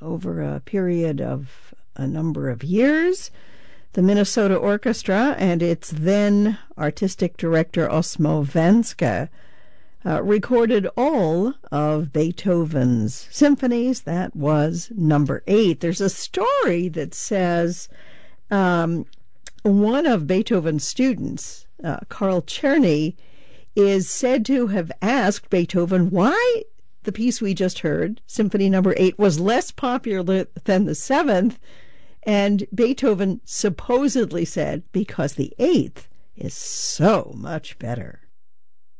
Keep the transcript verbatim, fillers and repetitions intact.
over a period of a number of years. The Minnesota Orchestra and its then artistic director Osmo Vanska uh, recorded all of Beethoven's symphonies. That was number eight. There's a story that says um, one of Beethoven's students, uh, Carl Czerny, is said to have asked Beethoven why the piece we just heard, Symphony Number Eight, was less popular than the seventh, and Beethoven supposedly said, because the eighth is so much better.